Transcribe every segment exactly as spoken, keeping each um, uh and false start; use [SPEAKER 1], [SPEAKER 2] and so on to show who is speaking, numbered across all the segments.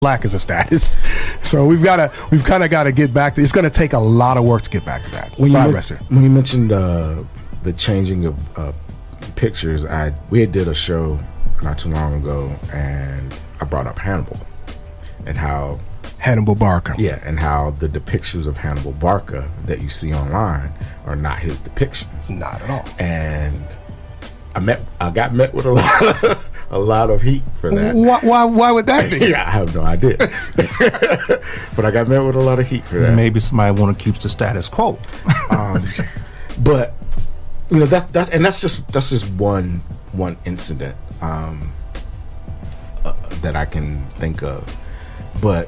[SPEAKER 1] black as a status. So we've got to, we've kind of got to get back to, it's going to take a lot of work to get back to that.
[SPEAKER 2] When you,
[SPEAKER 1] Right,
[SPEAKER 2] men-
[SPEAKER 1] Rester.
[SPEAKER 2] when you mentioned uh, the changing of uh, pictures, I we had did a show not too long ago, and I brought up Hannibal and how
[SPEAKER 1] Hannibal Barca.
[SPEAKER 2] yeah, and how the depictions of Hannibal Barca that you see online are not his depictions.
[SPEAKER 1] Not at all.
[SPEAKER 2] And I met, I got met with a lot, of, a lot of heat for that.
[SPEAKER 1] Why, why, why would that be?
[SPEAKER 2] Yeah, I have no idea, but I got met with a lot of heat for that.
[SPEAKER 3] Maybe somebody want to keep the status quo.
[SPEAKER 2] Um, but you know that's that's and that's just that's just one one incident um, uh, that I can think of. But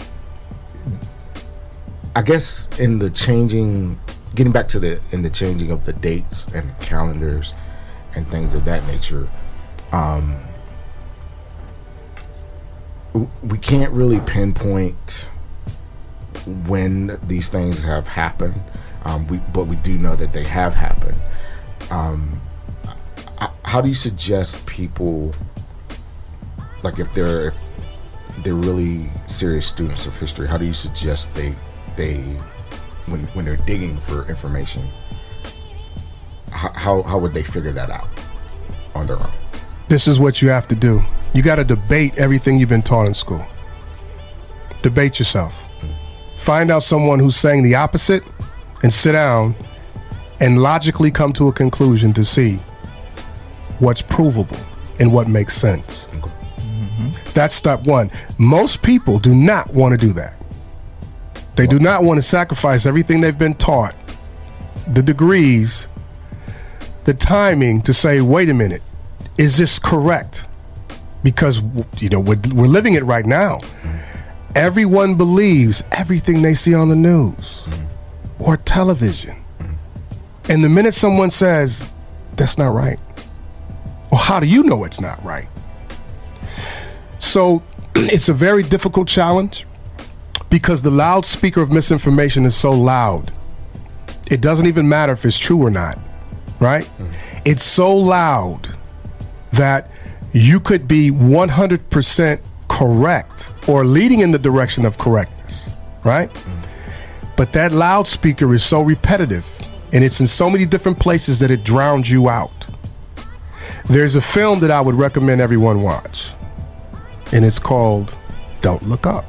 [SPEAKER 2] I guess in the changing, getting back to the in the changing of the dates and calendars and things of that nature, um, w- we can't really pinpoint when these things have happened. Um, we, but we do know that they have happened. Um, h- how do you suggest people, like if they're if they're really serious students of history, how do you suggest they they when when they're digging for information, h- how how would they figure that out on their own?
[SPEAKER 1] This is what you have to do. You got to debate everything you've been taught in school. Debate yourself. Find out someone who's saying the opposite and sit down and logically come to a conclusion to see what's provable and what makes sense. Mm-hmm. That's step one. Most people do not want to do that. They do not want to sacrifice everything they've been taught, the degrees, the timing to say, wait a minute, is this correct? Because, you know, we're, we're living it right now. Mm-hmm. Everyone believes everything they see on the news mm-hmm. or television. Mm-hmm. And the minute someone says, that's not right, well, how do you know it's not right? So it's a very difficult challenge because the loudspeaker of misinformation is so loud. It doesn't even matter if it's true or not, right? Mm-hmm. It's so loud that you could be one hundred percent correct or leading in the direction of correctness, right? Mm-hmm. But that loudspeaker is so repetitive and it's in so many different places that it drowns you out. There's a film that I would recommend everyone watch, and it's called Don't Look Up.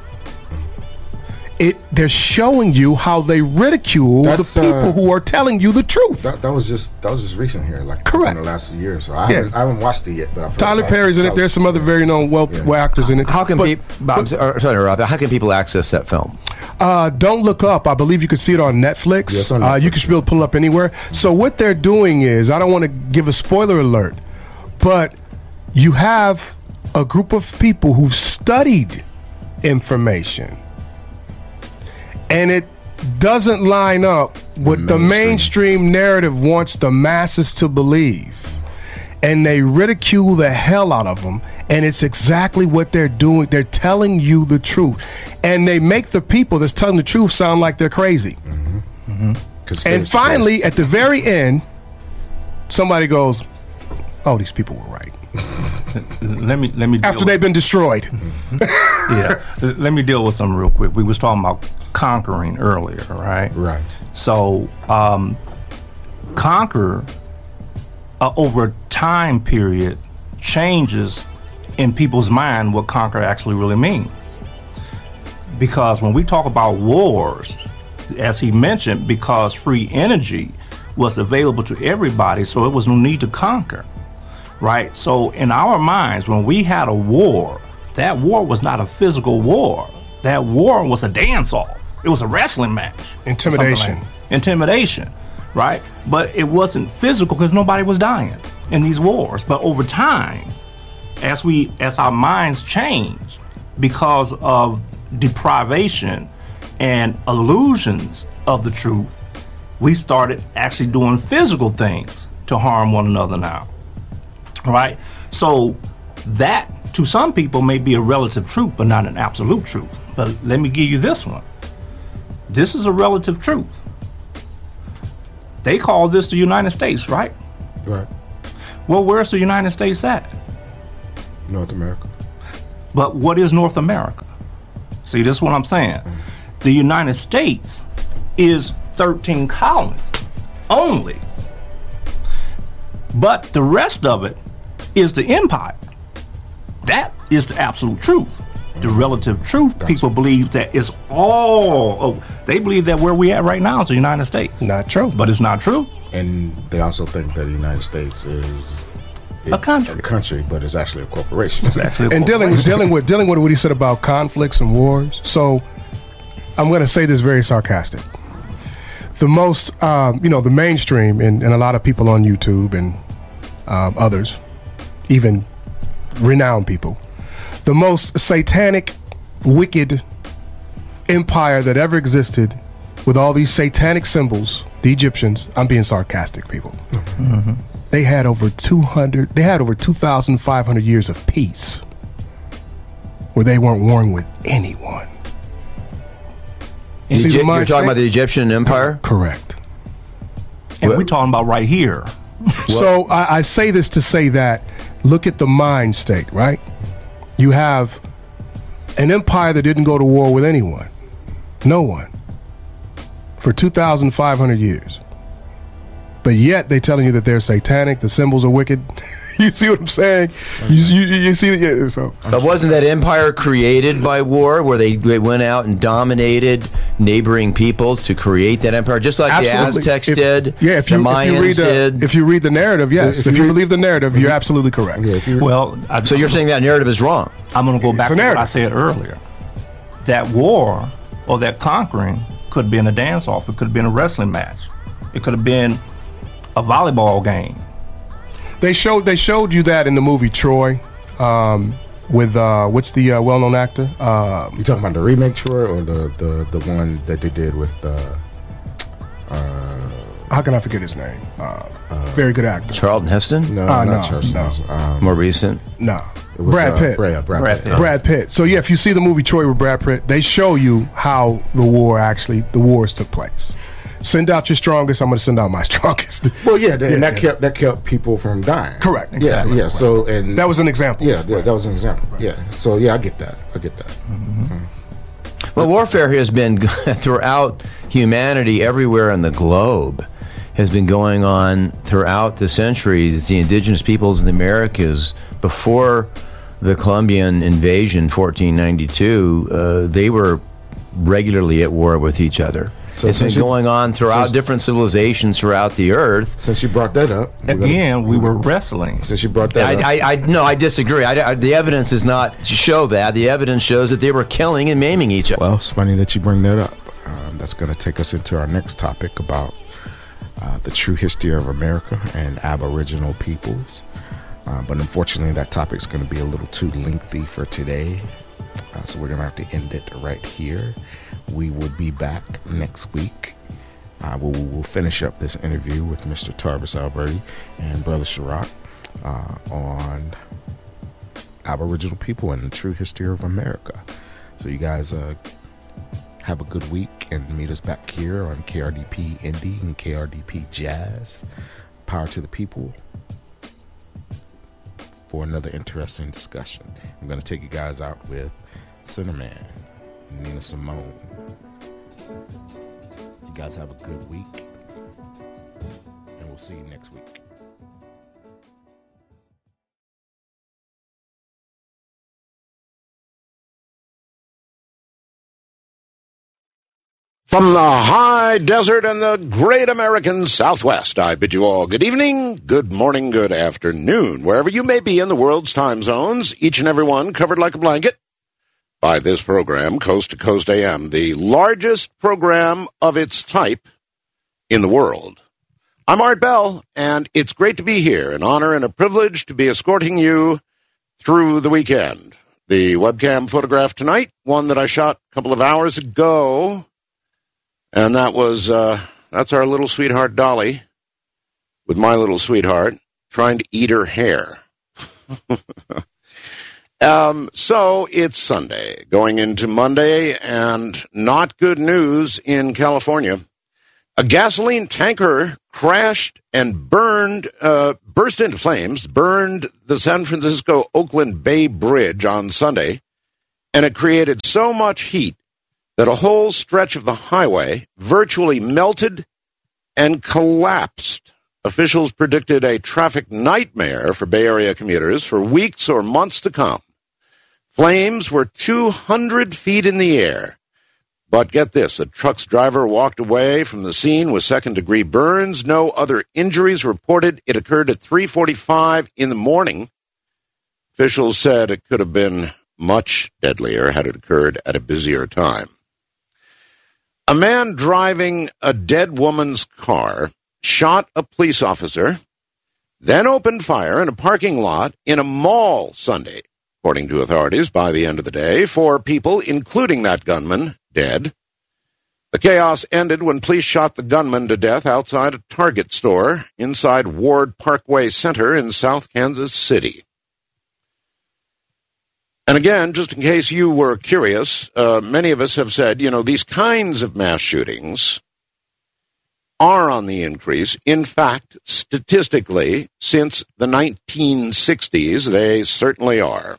[SPEAKER 1] It, they're showing you how they ridicule
[SPEAKER 2] That's,
[SPEAKER 1] the people
[SPEAKER 2] uh,
[SPEAKER 1] who are telling you the truth.
[SPEAKER 2] That, that was just that was just recent here, like
[SPEAKER 1] Correct.
[SPEAKER 2] in the last year. So I, haven't,
[SPEAKER 1] Yeah.
[SPEAKER 2] I haven't watched it yet. But I've heard
[SPEAKER 1] Tyler
[SPEAKER 2] about
[SPEAKER 1] Perry's in it.
[SPEAKER 2] Tyler-
[SPEAKER 1] There's some other very known well,
[SPEAKER 2] Yeah.
[SPEAKER 1] well actors in it.
[SPEAKER 4] How can
[SPEAKER 1] But-
[SPEAKER 4] people? I'm sorry, sorry, Rob. How can people access that film?
[SPEAKER 1] Uh, Don't Look Up. I believe you can see it on Netflix.
[SPEAKER 2] Yes, on
[SPEAKER 1] Uh, you
[SPEAKER 2] Netflix.
[SPEAKER 1] can be able to pull it up anywhere. So what they're doing is, I don't want to give a spoiler alert, but you have a group of people who've studied information, and it doesn't line up what the
[SPEAKER 2] mainstream.
[SPEAKER 1] mainstream narrative wants the masses to believe. And they ridicule the hell out of them. And it's exactly what they're doing. They're telling you the truth. And they make the people that's telling the truth sound like they're crazy.
[SPEAKER 2] Mm-hmm. Mm-hmm.
[SPEAKER 1] And finally, at the very end, somebody goes, oh, these people were right.
[SPEAKER 3] let me let me deal
[SPEAKER 1] After
[SPEAKER 3] with-
[SPEAKER 1] they've been destroyed.
[SPEAKER 3] yeah. Let me deal with something real quick. We was talking about conquering earlier, right?
[SPEAKER 2] Right.
[SPEAKER 3] So um, conquer uh, over a time period changes in people's mind what conquer actually really means. Because when we talk about wars, as he mentioned, because free energy was available to everybody, so it was no need to conquer, right? So in our minds, when we had a war, that war was not a physical war. That war was a dance-off. It was a wrestling match.
[SPEAKER 1] Intimidation.
[SPEAKER 3] Like Intimidation, right? But it wasn't physical because nobody was dying in these wars. But over time, as we, as our minds change because of deprivation and illusions of the truth, we started actually doing physical things to harm one another now, right? So that, to some people, may be a relative truth, but not an absolute truth. But let me give you this one. This is a relative truth. They call this the United States, right?
[SPEAKER 2] Right.
[SPEAKER 3] Well, where's the United States at?
[SPEAKER 2] North America.
[SPEAKER 3] But what is North America? See, this is what I'm saying. The United States is thirteen colonies only. But the rest of it is the empire. That is the absolute truth. The relative truth, gotcha. People believe that it's all, oh, they believe that where we at right now is the United States.
[SPEAKER 1] Not true.
[SPEAKER 3] But it's not true.
[SPEAKER 2] And they also think that the United States is
[SPEAKER 3] a country.
[SPEAKER 2] A country, but it's actually a corporation.
[SPEAKER 3] It's actually a
[SPEAKER 1] and
[SPEAKER 3] corporation.
[SPEAKER 1] dealing dealing with dealing with what he said about conflicts and wars. So I'm going to say this very sarcastic. The most, um, you know, the mainstream and, and a lot of people on YouTube and um, others, even renowned people, the most satanic, wicked empire that ever existed with all these satanic symbols, the Egyptians, I'm being sarcastic, people. Mm-hmm. They had over two hundred, they had over two thousand five hundred years of peace where they weren't warring with anyone.
[SPEAKER 4] You see, Egypt, you're talking about the Egyptian Empire?
[SPEAKER 1] Correct.
[SPEAKER 3] And well, we're talking about right here.
[SPEAKER 1] So I, I say this to say that, look at the mind state, right? You have an empire that didn't go to war with anyone. No one. For two thousand five hundred years. But yet they're telling you that they're satanic, the symbols are wicked. You see what I'm saying? You, you, you see, yeah, so.
[SPEAKER 4] But wasn't that empire created by war, where they, they went out and dominated neighboring peoples to create that empire, just like absolutely. The Aztecs
[SPEAKER 1] if,
[SPEAKER 4] did,
[SPEAKER 1] yeah, if
[SPEAKER 4] the
[SPEAKER 1] you,
[SPEAKER 4] Mayans
[SPEAKER 1] if you read the,
[SPEAKER 4] did.
[SPEAKER 1] If you read the narrative, yes. If, if you, you believe the narrative, you're absolutely correct.
[SPEAKER 2] Yeah, if you,
[SPEAKER 3] well, I,
[SPEAKER 4] so you're saying that narrative is wrong?
[SPEAKER 3] I'm going to go back to what I said earlier. That war or that conquering could have been a dance-off. It could have been a wrestling match. It could have been a volleyball game.
[SPEAKER 1] They showed they showed you that in the movie Troy, um, with uh, what's the uh, well-known actor? Uh,
[SPEAKER 2] you talking about the remake Troy or the, the, the one that they did with? Uh, uh,
[SPEAKER 1] how can I forget his name? Uh, uh, very good actor.
[SPEAKER 4] Charlton Heston?
[SPEAKER 2] No,
[SPEAKER 1] uh,
[SPEAKER 2] not
[SPEAKER 1] no,
[SPEAKER 2] Charlton
[SPEAKER 1] no.
[SPEAKER 2] Heston. Um,
[SPEAKER 4] More recent?
[SPEAKER 1] No,
[SPEAKER 2] was,
[SPEAKER 1] Brad Pitt.
[SPEAKER 2] Uh, Brad, Brad,
[SPEAKER 3] Brad
[SPEAKER 2] Pitt.
[SPEAKER 3] Pitt.
[SPEAKER 1] Brad Pitt. So yeah, if you see the movie Troy with Brad Pitt, they show you how the war actually the wars took place. Send out your strongest. I'm going to send out my strongest.
[SPEAKER 2] Well, yeah, and
[SPEAKER 1] yeah,
[SPEAKER 2] that
[SPEAKER 1] yeah.
[SPEAKER 2] kept that kept people from dying.
[SPEAKER 1] Correct.
[SPEAKER 2] Exactly. Yeah, yeah. So and
[SPEAKER 1] that was an example.
[SPEAKER 2] Yeah, yeah, that was an example. Right. Yeah. So yeah, I get that. I get that.
[SPEAKER 1] Mm-hmm.
[SPEAKER 2] Mm-hmm.
[SPEAKER 4] Well, warfare has been throughout humanity, everywhere in the globe, has been going on throughout the centuries. The indigenous peoples in the Americas, before the Columbian invasion, fourteen ninety-two, uh, they were regularly at war with each other. So it's been you, going on throughout different civilizations throughout the earth.
[SPEAKER 2] Since you brought that up,
[SPEAKER 3] again, we were wrestling.
[SPEAKER 2] Since you brought that
[SPEAKER 4] I,
[SPEAKER 2] up,
[SPEAKER 4] I, I no, I disagree. I, I, the evidence does not show that. The evidence shows that they were killing and maiming each other.
[SPEAKER 2] Well, it's funny that you bring that up. Um, that's going to take us into our next topic about uh, the true history of America and Aboriginal peoples. Uh, but unfortunately, that topic is going to be a little too lengthy for today. Uh, so we're going to have to end it right here. We will be back next week. Uh, we'll, we'll finish up this interview with Mister Tarvis Alberti and Brother Sharrock uh, on Aboriginal people and the true history of America. So you guys uh, have a good week and meet us back here on K R D P Indie and K R D P Jazz. Power to the people for another interesting discussion. I'm going to take you guys out with Cinnamon, Nina Simone. You guys have a good week, and we'll see you next week.
[SPEAKER 5] From the high desert and the great American Southwest, I bid you all good evening, good morning, good afternoon, wherever you may be in the world's time zones, each and every one covered like a blanket by this program, Coast to Coast A M, the largest program of its type in the world. I'm Art Bell, and it's great to be here, an honor and a privilege to be escorting you through the weekend. The webcam photograph tonight, one that I shot a couple of hours ago, and that was, uh, that's our little sweetheart Dolly with my little sweetheart trying to eat her hair. um, so it's Sunday, going into Monday, and not good news in California. A gasoline tanker crashed and burned, uh, burst into flames, burned the San Francisco-Oakland Bay Bridge on Sunday, and it created so much heat that a whole stretch of the highway virtually melted and collapsed. Officials predicted a traffic nightmare for Bay Area commuters for weeks or months to come. Flames were two hundred feet in the air. But get this, the truck's driver walked away from the scene with second-degree burns. No other injuries reported. It occurred at three forty-five in the morning. Officials said it could have been much deadlier had it occurred at a busier time. A man driving a dead woman's car shot a police officer, then opened fire in a parking lot in a mall Sunday, according to authorities. By the end of the day, four people, including that gunman, dead. The chaos ended when police shot the gunman to death outside a Target store inside Ward Parkway Center in South Kansas City. And again, just in case you were curious, uh, many of us have said, you know, these kinds of mass shootings are on the increase. In fact, statistically, since the nineteen sixties, they certainly are.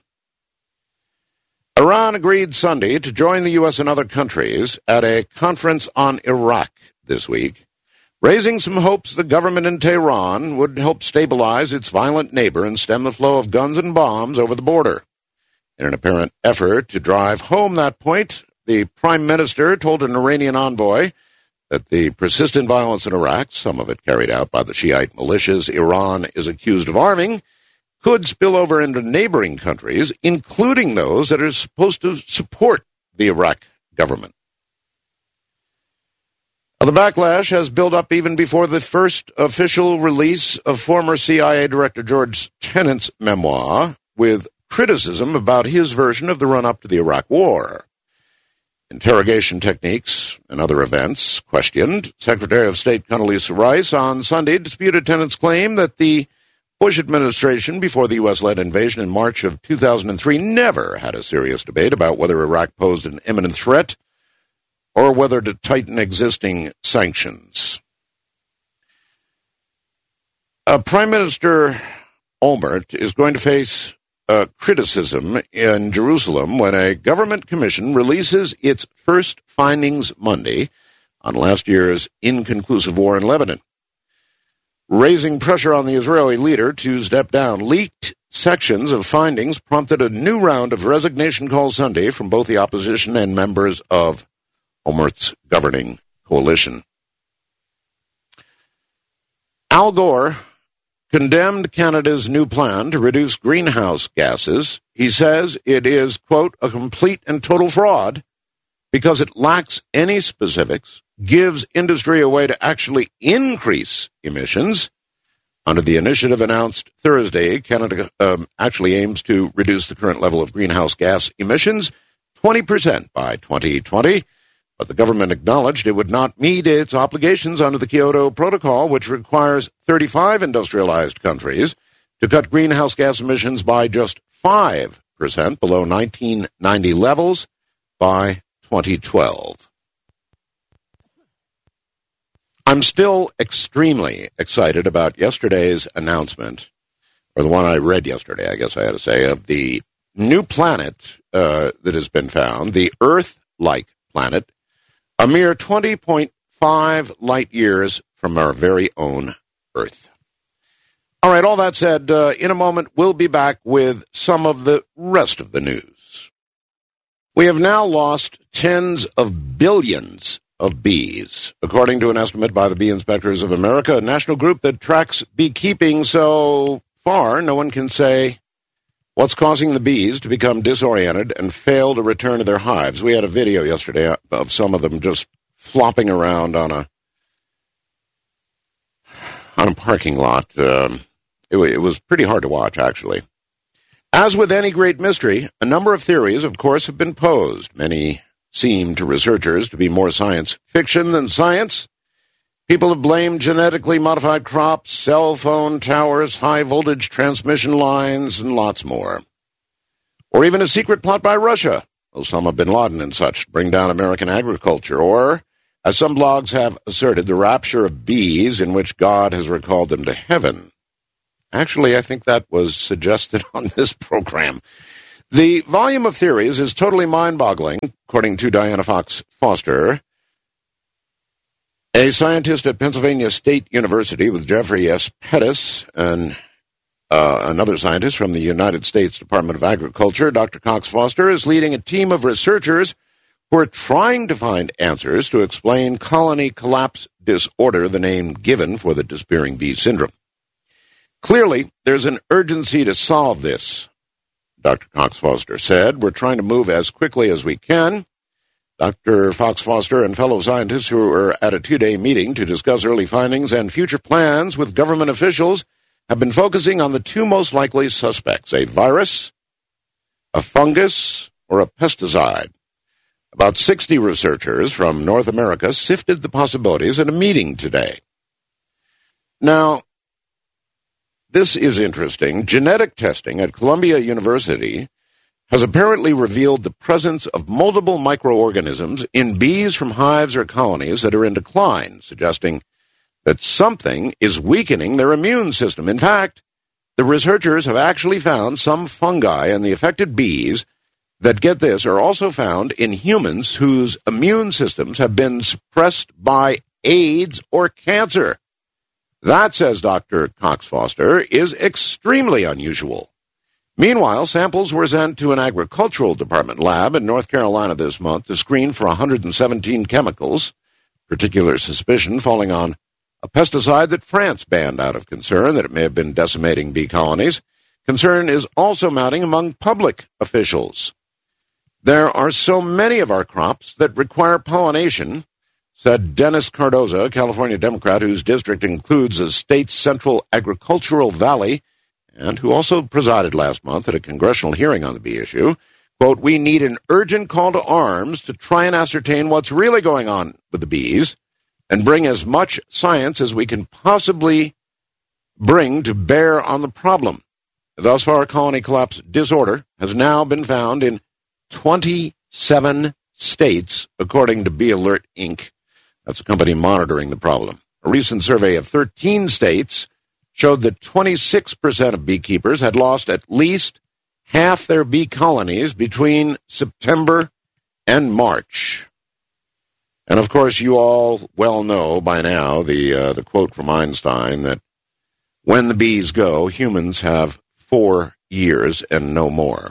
[SPEAKER 5] Iran agreed Sunday to join the U S and other countries at a conference on Iraq this week, raising some hopes the government in Tehran would help stabilize its violent neighbor and stem the flow of guns and bombs over the border. In an apparent effort to drive home that point, the prime minister told an Iranian envoy that the persistent violence in Iraq, some of it carried out by the Shiite militias Iran is accused of arming, could spill over into neighboring countries, including those that are supposed to support the Iraq government. Now, the backlash has built up even before the first official release of former C I A Director George Tenet's memoir, with criticism about his version of the run-up to the Iraq War. Interrogation techniques and other events questioned. Secretary of State Condoleezza Rice on Sunday disputed Tenet's claim that the Bush administration, before the U S-led invasion in March of two thousand three, never had a serious debate about whether Iraq posed an imminent threat or whether to tighten existing sanctions. Uh, Prime Minister Olmert is going to face uh, criticism in Jerusalem when a government commission releases its first findings Monday on last year's inconclusive war in Lebanon. Raising pressure on the Israeli leader to step down, leaked sections of findings prompted a new round of resignation calls Sunday from both the opposition and members of Olmert's governing coalition. Al Gore condemned Canada's new plan to reduce greenhouse gases. He says it is, quote, a complete and total fraud because it lacks any specifics, gives industry a way to actually increase emissions. Under the initiative announced Thursday, Canada um, actually aims to reduce the current level of greenhouse gas emissions twenty percent by twenty twenty, but the government acknowledged it would not meet its obligations under the Kyoto Protocol, which requires thirty-five industrialized countries to cut greenhouse gas emissions by just five percent below nineteen ninety levels by twenty twelve. I'm still extremely excited about yesterday's announcement, or the one I read yesterday, I guess I had to say, of the new planet uh, that has been found, the Earth-like planet, a mere twenty point five light years from our very own Earth. All right, all that said, uh, in a moment, we'll be back with some of the rest of the news. We have now lost tens of billions of bees, according to an estimate by the Bee Inspectors of America, a national group that tracks beekeeping. So far, no one can say what's causing the bees to become disoriented and fail to return to their hives. We had a video yesterday of some of them just flopping around on a on a parking lot. Um, it, it was pretty hard to watch, actually. As with any great mystery, a number of theories, of course, have been posed. Many seem to researchers to be more science fiction than science. People have blamed genetically modified crops, cell phone towers, high-voltage transmission lines, and lots more. Or even a secret plot by Russia, Osama bin Laden and such, to bring down American agriculture. Or As some blogs have asserted, the rapture of bees in which God has recalled them to heaven. Actually, I think that was suggested on this program. The volume of theories is totally mind-boggling, according to Diana Fox Foster, a scientist at Pennsylvania State University with Jeffrey S. Pettis, and uh, another scientist from the United States Department of Agriculture. Doctor Cox Foster is leading a team of researchers who are trying to find answers to explain colony collapse disorder, the name given for the disappearing bee syndrome. Clearly, there's an urgency to solve this, Doctor Cox Foster said. We're trying to move as quickly as we can. Doctor Fox Foster and fellow scientists who were at a two-day meeting to discuss early findings and future plans with government officials have been focusing on the two most likely suspects, a virus, a fungus, or a pesticide. About sixty researchers from North America sifted the possibilities at a meeting today. Now, this is interesting. Genetic testing at Columbia University has apparently revealed the presence of multiple microorganisms in bees from hives or colonies that are in decline, suggesting that something is weakening their immune system. In fact, the researchers have actually found some fungi in the affected bees that, get this, are also found in humans whose immune systems have been suppressed by AIDS or cancer. That, says Doctor Cox Foster, is extremely unusual. Meanwhile, samples were sent to an agricultural department lab in North Carolina this month to screen for one hundred seventeen chemicals, particular suspicion falling on a pesticide that France banned out of concern that it may have been decimating bee colonies. Concern is also mounting among public officials. There are so many of our crops that require pollination, said Dennis Cardoza, a California Democrat whose district includes the state's central agricultural valley, and who also presided last month at a congressional hearing on the bee issue. Quote, we need an urgent call to arms to try and ascertain what's really going on with the bees and bring as much science as we can possibly bring to bear on the problem. Thus far, colony collapse disorder has now been found in twenty-seven states, according to Bee Alert, Incorporated. That's a company monitoring the problem. A recent survey of thirteen states showed that twenty-six percent of beekeepers had lost at least half their bee colonies between September and March. And, of course, you all well know by now the uh, the quote from Einstein that when the bees go, humans have four years and no more.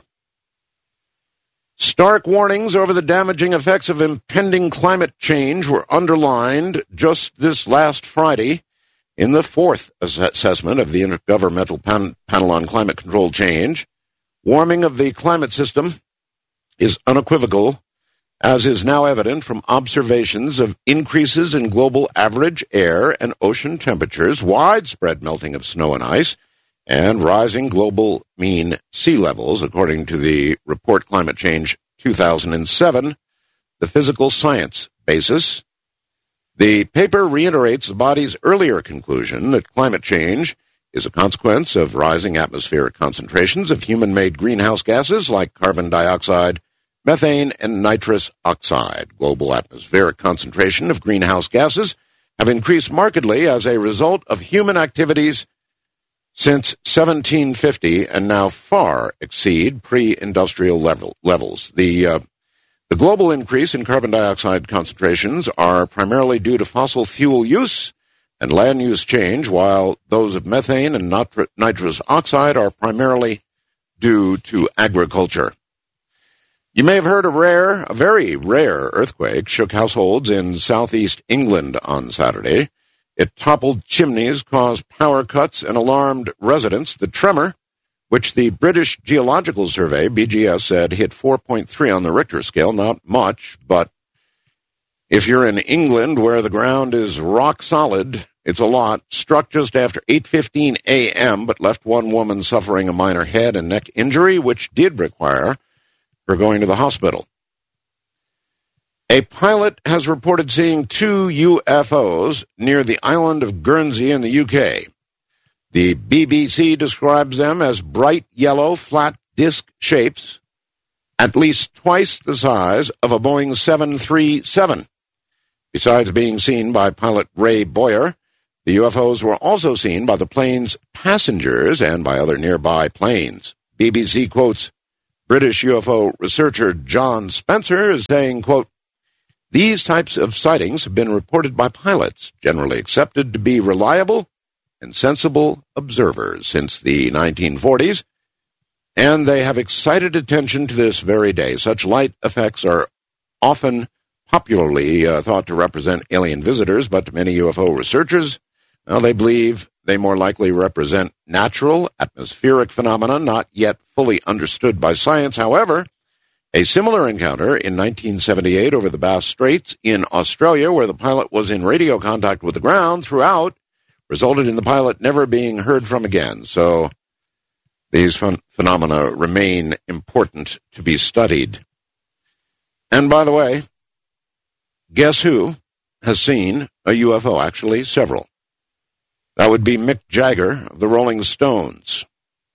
[SPEAKER 5] Stark warnings over the damaging effects of impending climate change were underlined just this last Friday in the fourth ass- assessment of the Intergovernmental Pan- Panel on Climate Control Change. Warming of the climate system is unequivocal, as is now evident from observations of increases in global average air and ocean temperatures, widespread melting of snow and ice, and rising global mean sea levels, according to the report Climate Change two thousand seven, the physical science basis. The paper reiterates the body's earlier conclusion that climate change is a consequence of rising atmospheric concentrations of human-made greenhouse gases like carbon dioxide, methane, and nitrous oxide. Global atmospheric concentration of greenhouse gases have increased markedly as a result of human activities since seventeen fifty and now far exceed pre-industrial level, levels. The, uh, the global increase in carbon dioxide concentrations are primarily due to fossil fuel use and land use change, while those of methane and nitri- nitrous oxide are primarily due to agriculture. You may have heard a rare, a very rare earthquake shook households in southeast England on Saturday. It toppled chimneys, caused power cuts, and alarmed residents. The tremor, which the British Geological Survey, B G S, said hit four point three on the Richter scale, not much, but if you're in England where the ground is rock solid, it's a lot. Struck just after eight fifteen a.m., but left one woman suffering a minor head and neck injury, which did require her going to the hospital. A pilot has reported seeing two U F Os near the island of Guernsey in the U K. The B B C describes them as bright yellow, flat disc shapes, at least twice the size of a Boeing seven thirty-seven. Besides being seen by pilot Ray Boyer, the U F Os were also seen by the plane's passengers and by other nearby planes. B B C quotes British U F O researcher John Spencer as saying, quote, "These types of sightings have been reported by pilots, generally accepted to be reliable and sensible observers since the nineteen forties, and they have excited attention to this very day. Such light effects are often popularly uh, thought to represent alien visitors, but to many U F O researchers, well, they believe they more likely represent natural atmospheric phenomena not yet fully understood by science. However, a similar encounter in nineteen seventy-eight over the Bass Straits in Australia, where the pilot was in radio contact with the ground throughout, resulted in the pilot never being heard from again. So these ph- phenomena remain important to be studied. And by the way, guess who has seen a U F O? Actually, several. That would be Mick Jagger of the Rolling Stones.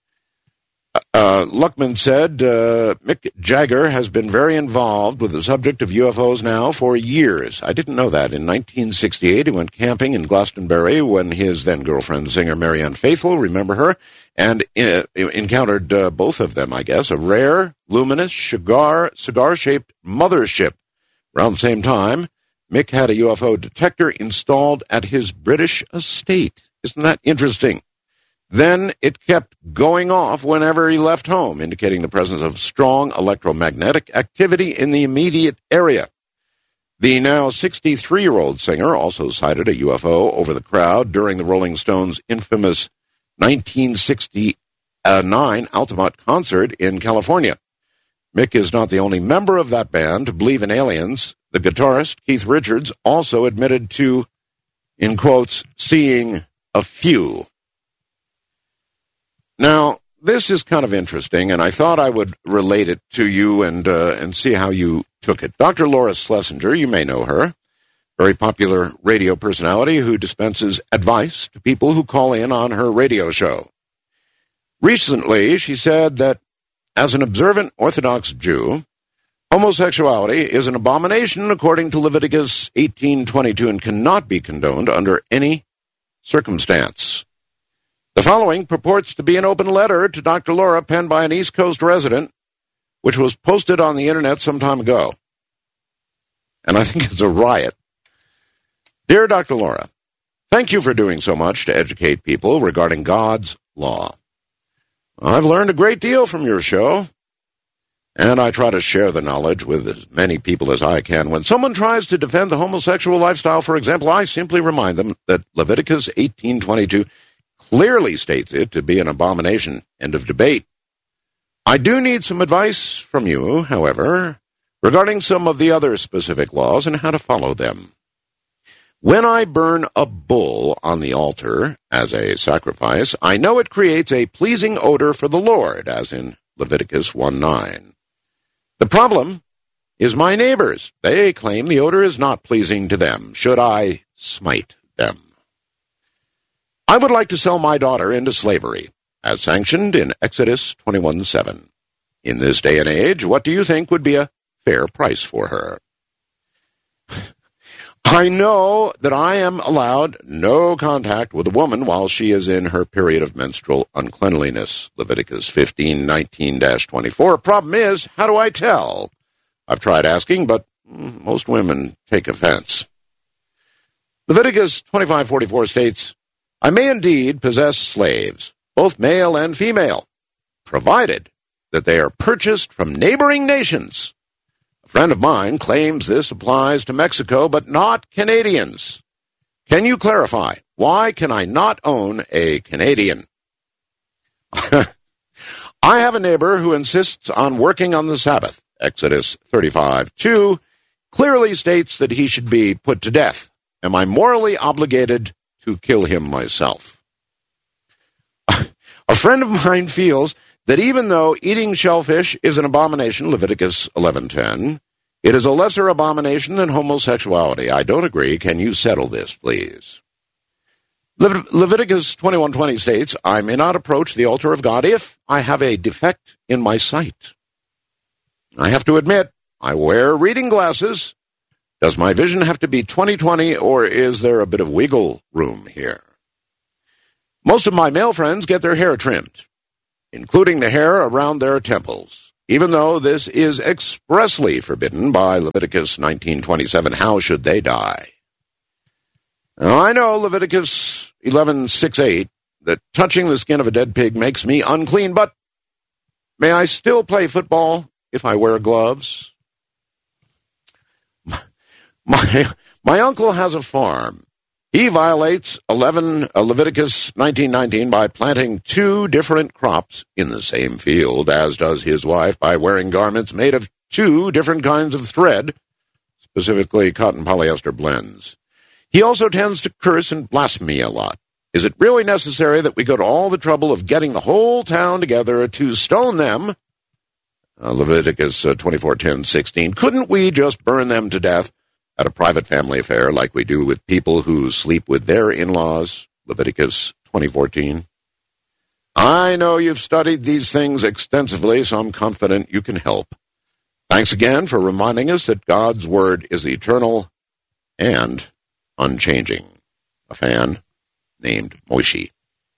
[SPEAKER 5] Uh, Luckman said, uh, Mick Jagger has been very involved with the subject of U F Os now for years. I didn't know that. In nineteen sixty-eight, he went camping in Glastonbury when his then-girlfriend, singer Marianne Faithfull, remember her, and uh, encountered uh, both of them, I guess, a rare, luminous, cigar, cigar-shaped mothership. Around the same time, Mick had a U F O detector installed at his British estate. Isn't that interesting? Then it kept going off whenever he left home, indicating the presence of strong electromagnetic activity in the immediate area. The now sixty-three-year-old singer also sighted a U F O over the crowd during the Rolling Stones' infamous nineteen sixty-nine Altamont concert in California. Mick is not the only member of that band to believe in aliens. The guitarist, Keith Richards, also admitted to, in quotes, seeing a few. Now, this is kind of interesting, and I thought I would relate it to you and uh, and see how you took it. Doctor Laura Schlesinger, you may know her, very popular radio personality who dispenses advice to people who call in on her radio show. Recently, she said that as an observant Orthodox Jew, homosexuality is an abomination according to Leviticus eighteen twenty-two and cannot be condoned under any circumstance. The following purports to be an open letter to Doctor Laura penned by an East Coast resident, which was posted on the internet some time ago. And I think it's a riot. Dear Doctor Laura, thank you for doing so much to educate people regarding God's law. I've learned a great deal from your show, and I try to share the knowledge with as many people as I can. When someone tries to defend the homosexual lifestyle, for example, I simply remind them that Leviticus eighteen twenty-two clearly states it to be an abomination. End of debate. I do need some advice from you, however, regarding some of the other specific laws and how to follow them. When I burn a bull on the altar as a sacrifice, I know it creates a pleasing odor for the Lord, as in Leviticus one nine. The problem is my neighbors. They claim the odor is not pleasing to them. Should I smite them? I would like to sell my daughter into slavery, as sanctioned in Exodus twenty-one seven. In this day and age, what do you think would be a fair price for her? I know that I am allowed no contact with a woman while she is in her period of menstrual uncleanliness. Leviticus fifteen nineteen twenty-four. Problem is, how do I tell? I've tried asking, but most women take offense. Leviticus twenty-five forty-four states, I may indeed possess slaves, both male and female, provided that they are purchased from neighboring nations. A friend of mine claims this applies to Mexico, but not Canadians. Can you clarify, why can I not own a Canadian? I have a neighbor who insists on working on the Sabbath. Exodus thirty-five two clearly states that he should be put to death. Am I morally obligated to kill him myself? A friend of mine feels that even though eating shellfish is an abomination, Leviticus eleven ten, it is a lesser abomination than homosexuality. I don't agree. Can you settle this, please? Le- Leviticus twenty-one twenty states, I may not approach the altar of God if I have a defect in my sight. I have to admit, I wear reading glasses, Does my vision have to be twenty twenty, or is there a bit of wiggle room here? Most of my male friends get their hair trimmed, including the hair around their temples, even though this is expressly forbidden by Leviticus nineteen twenty-seven. How should they die? Now, I know Leviticus eleven six eight, that touching the skin of a dead pig makes me unclean, but may I still play football if I wear gloves? My, my uncle has a farm. He violates eleven, uh, Leviticus nineteen nineteen by planting two different crops in the same field, as does his wife by wearing garments made of two different kinds of thread, specifically cotton polyester blends. He also tends to curse and blaspheme a lot. Is it really necessary that we go to all the trouble of getting the whole town together to stone them? Uh, Leviticus uh, twenty-four ten sixteen. Couldn't we just burn them to death at a private family affair like we do with people who sleep with their in-laws? Leviticus twenty fourteen. I know you've studied these things extensively, so I'm confident you can help. Thanks again for reminding us that God's word is eternal and unchanging. A fan named Moishi.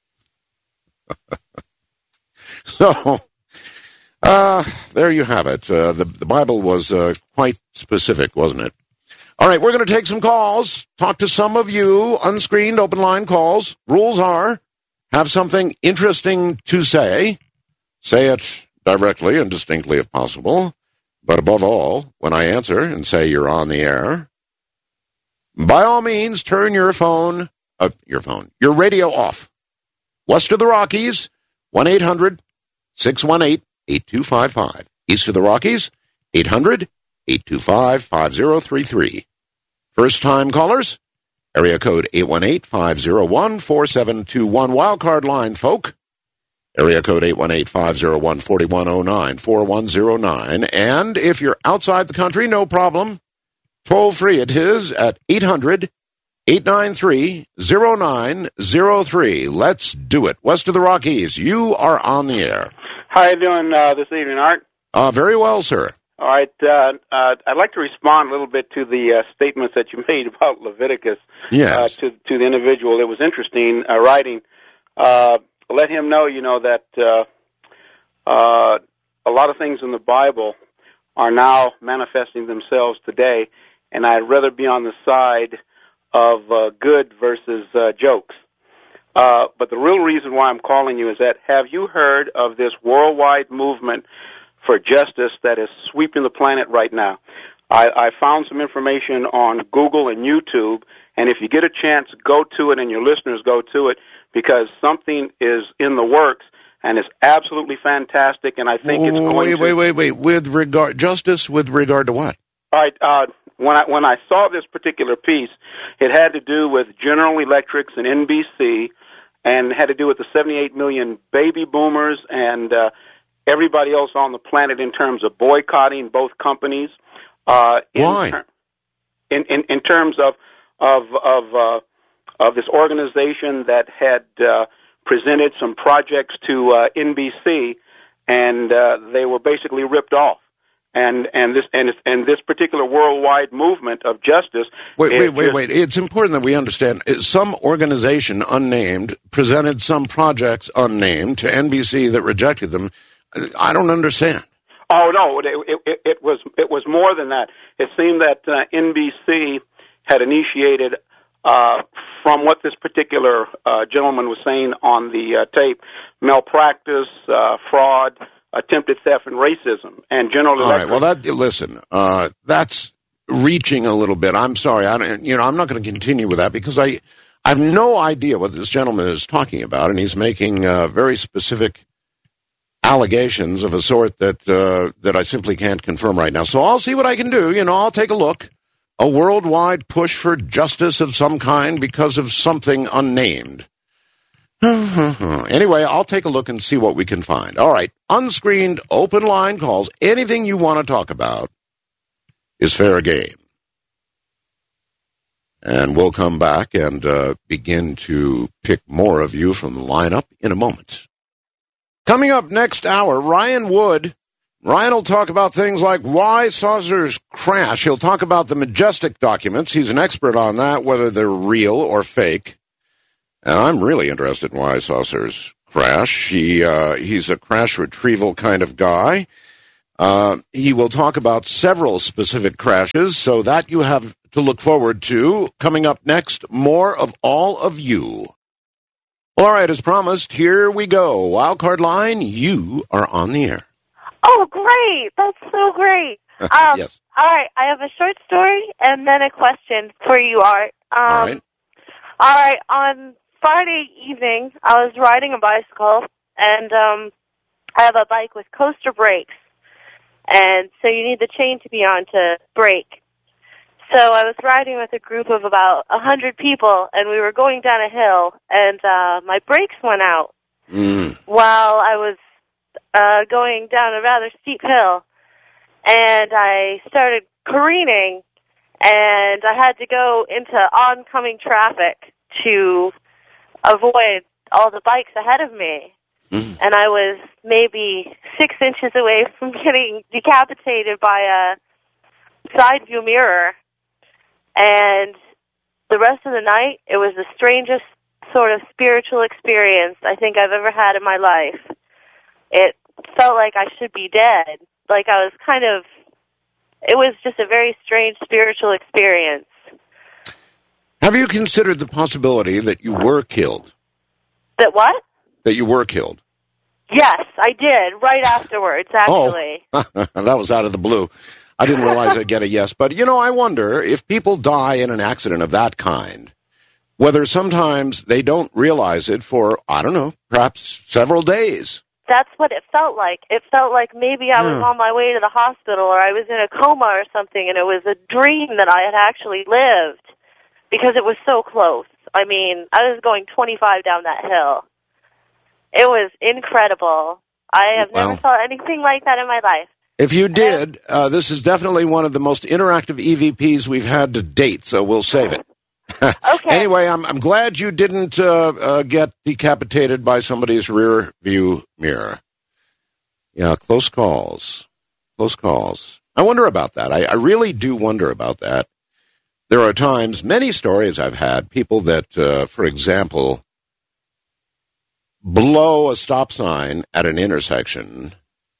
[SPEAKER 5] So, uh, there you have it. Uh, the, the Bible was uh, quite specific, wasn't it? All right, we're going to take some calls, talk to some of you, unscreened, open line calls. Rules are, have something interesting to say. Say it directly and distinctly if possible. But above all, when I answer and say you're on the air, by all means, turn your phone, uh, your phone, your radio off. West of the Rockies, one eight hundred six one eight eight two five five. East of the Rockies, eight hundred eight two five five zero three three. First-time callers, area code eight one eight five zero one four seven two one. Wildcard line, folk, area code eight one eight five zero one four one zero nine four one zero nine. And if you're outside the country, no problem. Toll-free it is at eight hundred eight nine three zero nine zero three. Let's do it. West of the Rockies, you are on the air.
[SPEAKER 6] How are you doing uh, this evening, Art?
[SPEAKER 5] Uh, very well, sir.
[SPEAKER 6] All right. Uh, uh, I'd like to respond a little bit to the uh, statements that you made about Leviticus.
[SPEAKER 5] Yes.
[SPEAKER 6] Uh, to, to the individual. It was interesting uh, writing. Uh, let him know, you know, that uh, uh, a lot of things in the Bible are now manifesting themselves today, and I'd rather be on the side of uh, good versus uh, jokes. Uh, but the real reason why I'm calling you is that, have you heard of this worldwide movement for justice that is sweeping the planet right now? I, I found some information on Google and YouTube, and if you get a chance, go to it, and your listeners go to it, because something is in the works, and it's absolutely fantastic, and I think it's going
[SPEAKER 5] wait,
[SPEAKER 6] to...
[SPEAKER 5] Wait, wait, wait, with regard... Justice with regard to what?
[SPEAKER 6] All right, uh, when I, when I saw this particular piece, it had to do with General Electrics and N B C, and had to do with the seventy-eight million baby boomers and... Uh, everybody else on the planet in terms of boycotting both companies. Uh, in
[SPEAKER 5] Why?
[SPEAKER 6] Ter- in, in in terms of of of uh, of this organization that had uh, presented some projects to uh, N B C, and uh, they were basically ripped off. And and this and and this particular worldwide movement of justice.
[SPEAKER 5] Wait, wait, wait,
[SPEAKER 6] just,
[SPEAKER 5] wait. It's important that we understand. Some organization unnamed presented some projects unnamed to N B C that rejected them. I don't understand.
[SPEAKER 6] Oh no, it, it, it was it was more than that. It seemed that uh, N B C had initiated, uh, from what this particular uh, gentleman was saying on the uh, tape, malpractice, uh, fraud, attempted theft, and racism, and General Electric.
[SPEAKER 5] All right. Well, that listen, uh, that's reaching a little bit. I'm sorry. I don't, you know, I'm not going to continue with that because I, I have no idea what this gentleman is talking about, and he's making uh, very specific allegations of a sort that uh, that I simply can't confirm right now. So I'll see what I can do. You know, I'll take a look. A worldwide push for justice of some kind because of something unnamed. Anyway, I'll take a look and see what we can find. All right, unscreened, open line calls. Anything you want to talk about is fair game. And we'll come back and uh, begin to pick more of you from the lineup in a moment. Coming up next hour, Ryan Wood Ryan will talk about things like why saucers crash. He'll talk about the Majestic documents. He's an expert on that, whether they're real or fake. And I'm really interested in why saucers crash. He uh, he's a crash retrieval kind of guy. Uh, he will talk about several specific crashes, so that you have to look forward to. Coming up next, more of all of you. All right, as promised, here we go. Wildcard line, you are on the air.
[SPEAKER 7] Oh, great. That's so great. Um,
[SPEAKER 5] yes.
[SPEAKER 7] All right, I have a short story and then a question for you, Art. Um,
[SPEAKER 5] all right.
[SPEAKER 7] All right, on Friday evening, I was riding a bicycle, and um, I have a bike with coaster brakes, and so you need the chain to be on to brake. So I was riding with a group of about a hundred people, and we were going down a hill, and uh, my brakes went out
[SPEAKER 5] Mm.
[SPEAKER 7] while I was uh, going down a rather steep hill, and I started careening, and I had to go into oncoming traffic to avoid all the bikes ahead of me.
[SPEAKER 5] Mm.
[SPEAKER 7] And I was maybe six inches away from getting decapitated by a side view mirror. And the rest of the night, it was the strangest sort of spiritual experience I think I've ever had in my life. It felt like I should be dead. Like I was kind of, it was just a very strange spiritual experience.
[SPEAKER 5] Have you considered the possibility that you were killed?
[SPEAKER 7] That what?
[SPEAKER 5] That you were killed?
[SPEAKER 7] Yes, I did, right afterwards, actually.
[SPEAKER 5] Oh, that was out of the blue. I didn't realize I'd get a yes. But, you know, I wonder if people die in an accident of that kind, whether sometimes they don't realize it for, I don't know, perhaps several days.
[SPEAKER 7] That's what it felt like. It felt like maybe I was
[SPEAKER 5] Yeah.
[SPEAKER 7] on my way to the hospital, or I was in a coma or something, and it was a dream that I had actually lived, because it was so close. I mean, I was going twenty-five down that hill. It was incredible. I have
[SPEAKER 5] Well,
[SPEAKER 7] never felt anything like that in my life.
[SPEAKER 5] If you did, uh, this is definitely one of the most interactive E V Ps we've had to date, so we'll save it.
[SPEAKER 7] Okay.
[SPEAKER 5] Anyway, I'm, I'm glad you didn't uh, uh, get decapitated by somebody's rear view mirror. Yeah, close calls. Close calls. I wonder about that. I, I really do wonder about that. There are times, many stories I've had, people that, uh, for example, blow a stop sign at an intersection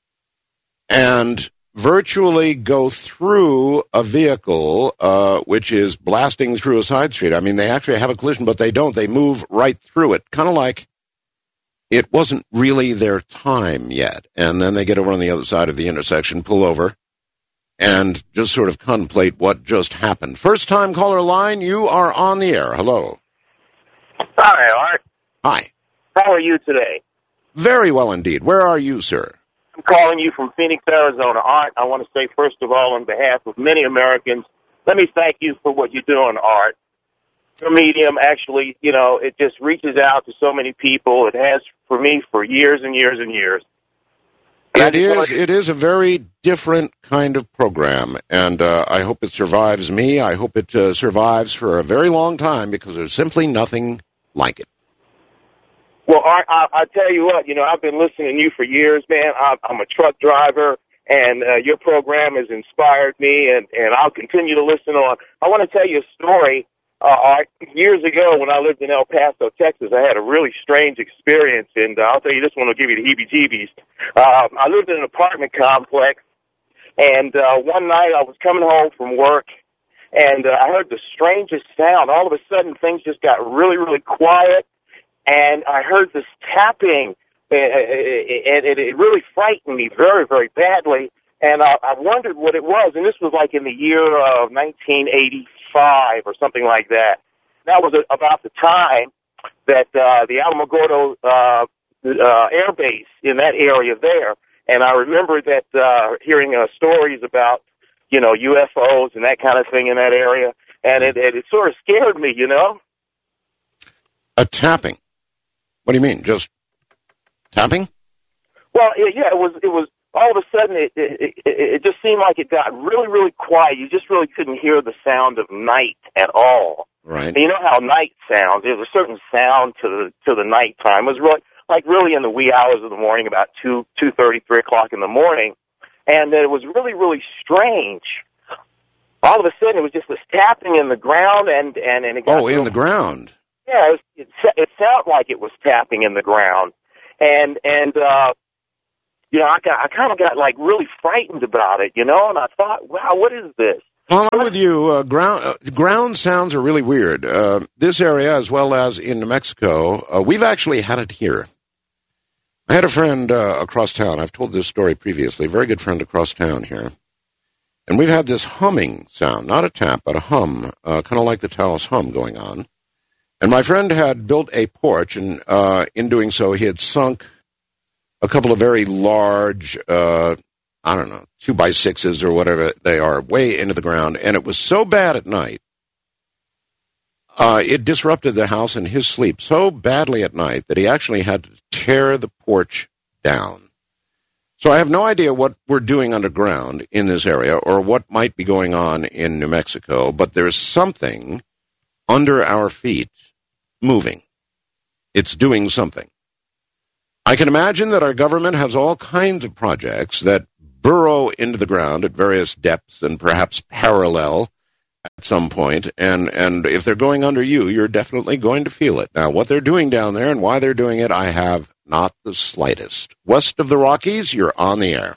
[SPEAKER 5] and virtually go through a vehicle uh, which is blasting through a side street. I mean, they actually have a collision, but they don't. They move right through it, kind of like it wasn't really their time yet. And then they get over on the other side of the intersection, pull over, and just sort of contemplate what just happened. First-time caller line, you are on the air. Hello.
[SPEAKER 8] Hi, Art.
[SPEAKER 5] Hi.
[SPEAKER 8] How are you today?
[SPEAKER 5] Very well indeed. Where are you, sir?
[SPEAKER 8] I'm calling you from Phoenix, Arizona. Art, I want to say, first of all, on behalf of many Americans, let me thank you for what you're doing, Art. Your medium actually, you know, it just reaches out to so many people. It has for me for years and years and years.
[SPEAKER 5] It is. It is a very different kind of program, and uh, I hope it survives me. I hope it uh, survives for a very long time, because there's simply nothing like it.
[SPEAKER 8] Well, Art, I, I tell you what, you know, I've been listening to you for years, man. I'm, I'm a truck driver, and uh, your program has inspired me, and, and I'll continue to listen on. I want to tell you a story. Uh, Art, years ago when I lived in El Paso, Texas, I had a really strange experience, and uh, I'll tell you, this one will give you the heebie-jeebies. Uh, I lived in an apartment complex, and uh, one night I was coming home from work, and uh, I heard the strangest sound. All of a sudden, things just got really, really quiet, and I heard this tapping, and it, it really frightened me very, very badly, and I, I wondered what it was, and this was like in the year of nineteen eighty-five or something like that. That was about the time that uh, the Alamogordo uh, uh, Air Base in that area there, and I remember that uh, hearing uh, stories about, you know, U F Os and that kind of thing in that area, and it, it, it sort of scared me, you know.
[SPEAKER 5] A tapping? What do you mean? Just tapping?
[SPEAKER 8] Well, it, yeah, it was. It was all of a sudden. It, it it it just seemed like it got really, really quiet. You just really couldn't hear the sound of night at all.
[SPEAKER 5] Right.
[SPEAKER 8] And you know how night sounds. There's a certain sound to the to the nighttime. It was really like really in the wee hours of the morning, about two two thirty, three o'clock in the morning. and that it was really, really strange. All of a sudden, it was just this tapping in the ground, and and, and it got
[SPEAKER 5] Oh, in the ground.
[SPEAKER 8] Yeah, it, was, it it felt like it was tapping in the ground, and and uh, you know, I got I kind of got like really frightened about it, you know, and I thought, wow, what is this?
[SPEAKER 5] Well, I'm with you. Uh, ground uh, ground sounds are really weird. Uh, this area, as well as in New Mexico, uh, we've actually had it here. I had a friend uh, across town. I've told this story previously. A very good friend across town here. And we've had this humming sound, not a tap, but a hum, uh, kind of like the Taos hum going on. And my friend had built a porch, and uh, in doing so, he had sunk a couple of very large, uh, I don't know, two by sixes or whatever they are, way into the ground. And it was so bad at night, uh, it disrupted the house and his sleep so badly at night that he actually had to tear the porch down. So I have no idea what we're doing underground in this area or what might be going on in New Mexico, but there's something under our feet moving. It's doing something. I can imagine that our government has all kinds of projects that burrow into the ground at various depths and perhaps parallel at some point, and, and if they're going under you, you're definitely going to feel it. Now, what they're doing down there and why they're doing it, I have not the slightest. West of the Rockies, you're on the air.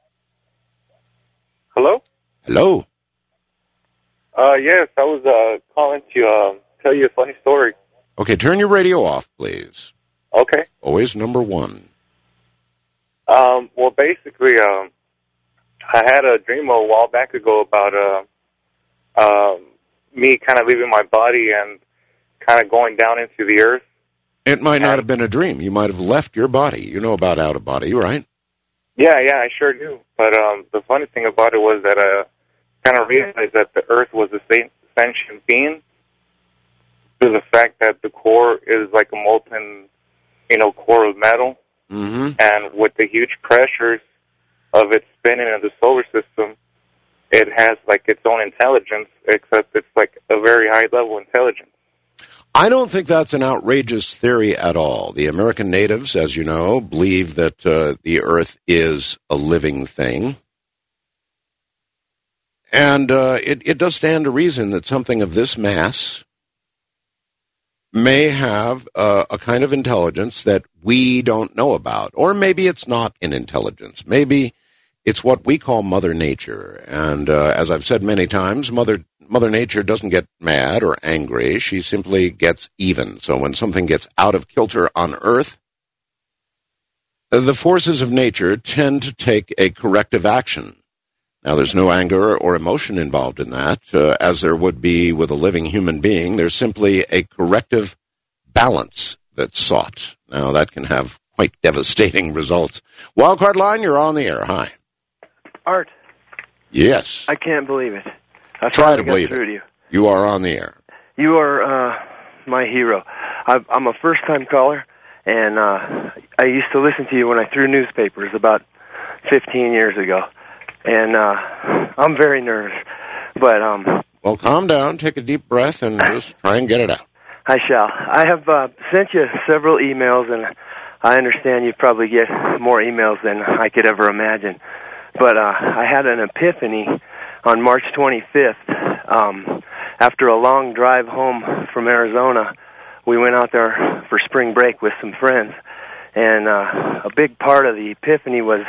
[SPEAKER 9] Hello?
[SPEAKER 5] Hello.
[SPEAKER 9] Uh, yes, I was uh, calling to uh, tell you a funny story.
[SPEAKER 5] Okay, turn your radio off, please.
[SPEAKER 9] Okay.
[SPEAKER 5] Always number one.
[SPEAKER 9] Um, well, basically, um, I had a dream a while back ago about uh, uh, me kind of leaving my body and kind of going down into the earth.
[SPEAKER 5] It might not have been a dream. You might have left your body. You know about out of body, right?
[SPEAKER 9] Yeah, yeah, I sure do. But um, the funny thing about it was that I kind of realized that the earth was a sentient being to the fact that the core is like a molten, you know, core of metal.
[SPEAKER 5] Mm-hmm.
[SPEAKER 9] And with the huge pressures of it spinning in the solar system, it has like its own intelligence, except it's like a very high level intelligence.
[SPEAKER 5] I don't think that's an outrageous theory at all. The American natives, as you know, believe that uh, the earth is a living thing. And uh, it, it does stand to reason that something of this mass may have uh, a kind of intelligence that we don't know about. Or maybe it's not an intelligence. Maybe it's what we call Mother Nature. And uh, as I've said many times, Mother Mother Nature doesn't get mad or angry. She simply gets even. So when something gets out of kilter on Earth, the forces of nature tend to take a corrective action. Now, there's no anger or emotion involved in that, uh, as there would be with a living human being. There's simply a corrective balance that's sought. Now, that can have quite devastating results. Wildcard Line, you're on the air. Hi.
[SPEAKER 10] Art.
[SPEAKER 5] Yes.
[SPEAKER 10] I can't believe it. I
[SPEAKER 5] Try to believe
[SPEAKER 10] it.
[SPEAKER 5] You. you are on the air.
[SPEAKER 10] You are uh, my hero. I've, I'm a first-time caller, and uh, I used to listen to you when I threw newspapers about fifteen years ago. And uh, I'm very nervous. But um,
[SPEAKER 5] well, calm down, take a deep breath, and just try and get it out.
[SPEAKER 10] I shall. I have uh, sent you several emails, and I understand you probably get more emails than I could ever imagine. But uh, I had an epiphany on March twenty-fifth. Um, after a long drive home from Arizona, we went out there for spring break with some friends. And uh, a big part of the epiphany was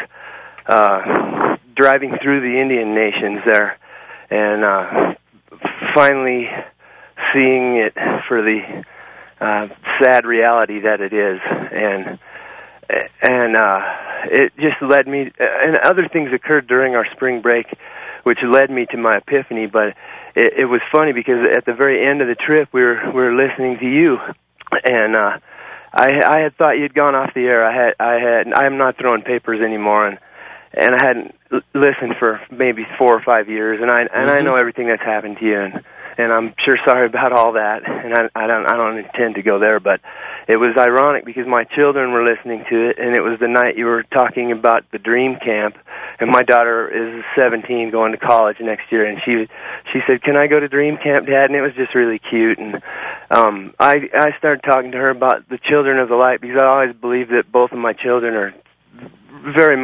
[SPEAKER 10] uh, driving through the Indian nations there and uh, finally seeing it for the uh, sad reality that it is. And and uh, it just led me, and other things occurred during our spring break which led me to my epiphany, but it, it was funny because at the very end of the trip we were we were listening to you, and uh, I I had thought you'd gone off the air. I had I had I'm not throwing papers anymore, and and I hadn't l- listened for maybe four or five years, and I and mm-hmm. I know everything that's happened to you, and and I'm sure sorry about all that, and I I don't I don't intend to go there, but it was ironic because my children were listening to it, and it was the night you were talking about the dream camp, and my daughter is seventeen, going to college next year, and she she said, "Can I go to dream camp, Dad?" And it was just really cute, and um, I I started talking to her about the children of the light because I always believed that both of my children are very much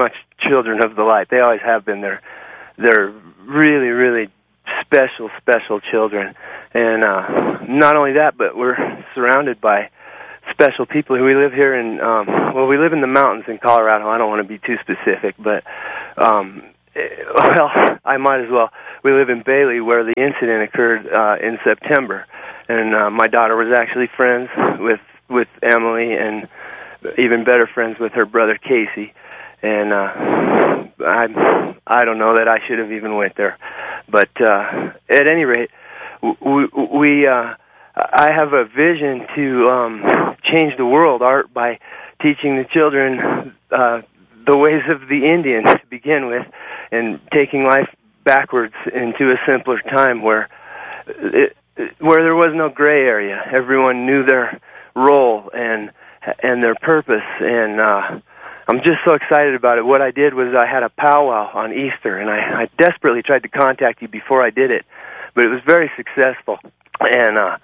[SPEAKER 10] children of the light. They always have been. They're, they're really, really special, special children. And uh, not only that, but we're surrounded by special people. We live here in, um, well, we live in the mountains in Colorado. I don't want to be too specific, but, um, well, I might as well. We live in Bailey, where the incident occurred uh, in September. And uh, my daughter was actually friends with, with Emily, and even better friends with her brother Casey. And uh, I I don't know that I should have even went there. But uh, at any rate, we, we uh, I have a vision to um, change the world, Art, by teaching the children uh, the ways of the Indian to begin with, and taking life backwards into a simpler time where it, where there was no gray area. Everyone knew their role and and their purpose, and uh, I'm just so excited about it. What I did was I had a powwow on Easter, and I, I desperately tried to contact you before I did it, but it was very successful. And uh,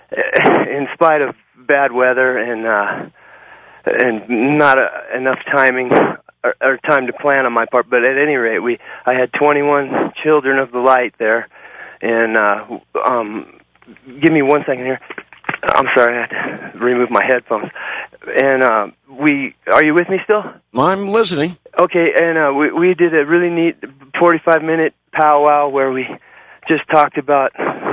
[SPEAKER 10] in spite of bad weather and uh, and not a, enough timing or, or time to plan on my part, but at any rate, we I had twenty-one children of the light there, and uh, um, give me one second here. I'm sorry, I had to remove my headphones. And uh, we, are you with me still?
[SPEAKER 5] I'm listening.
[SPEAKER 10] Okay, and uh, we we did a really neat forty-five minute powwow where we just talked about